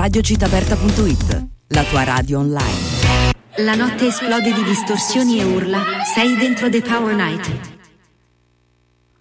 radiocitaaperta.it, la tua radio online. La notte esplode di distorsioni e urla. Sei dentro The Power Night.